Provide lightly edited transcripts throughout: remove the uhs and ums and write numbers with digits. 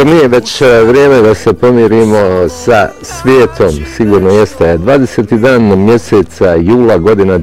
Zar nije već vrijeme da se pomirimo sa svijetom? Sigurno jeste. 20. dan mjeseca jula godina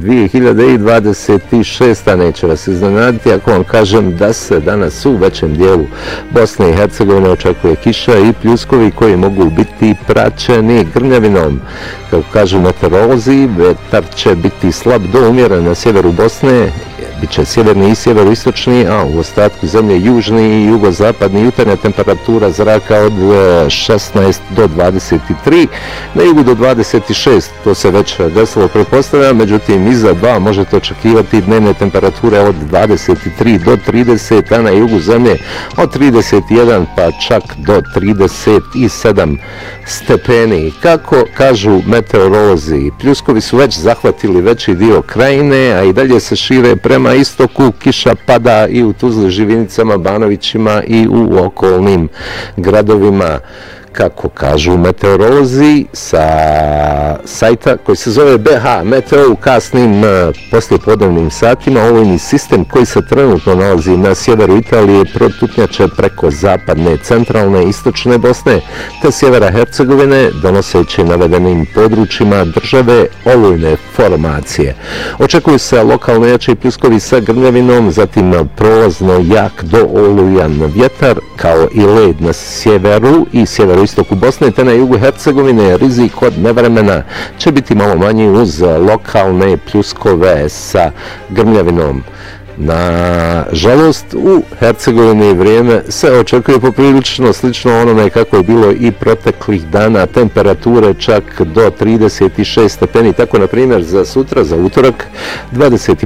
2026. Neće vas iznenaditi ako vam kažem da se danas u većem dijelu Bosne i Hercegovine očekuje kiša i pljuskovi koji mogu biti praćeni grmljavinom. Kako kažu meteorolozi, vetar će biti slab do umjeren na sjeveru Bosne, biće sjeverni i sjeveroistočni, a u ostatku zemlje južni i jugozapadni. Jutarnja temperatura zraka od 16 do 23, na jugu do 26, to se već desilo pretpostavlja, međutim iza 2 možete očekivati dnevne temperature od 23 do 30, a na jugu zemlje od 31 pa čak do 37 stepeni. Kako kažu meteorolozi, pljuskovi su već zahvatili veći dio krajine, a i dalje se šire prema istoku. Kiša pada i u Tuzli, Živinicama, Banovićima i u okolnim gradovima. Kako kažu meteorolozi sa sajta koji se zove BH Meteo, u kasnim poslijepodnevnim satima olujni sistem koji se trenutno nalazi na sjeveru Italije protutnjače preko zapadne, centralne i istočne Bosne te sjevera Hercegovine, donoseći navedenim područjima države olujne formacije. Očekuju se lokalno jači pljuskovi sa grmljavinom, zatim prolazno jak do olujan vjetar kao i led na sjeveru i sjeveroistoku Bosne te na jugu Hercegovine. Rizik od nevremena će biti malo manji uz lokalne pljuskove sa grmljavinom. Na žalost, u Hercegovini vrijeme se očekuje poprilično slično onome kako je bilo i proteklih dana, temperature čak do 36 stepeni, tako na primjer za sutra, za utorak, 25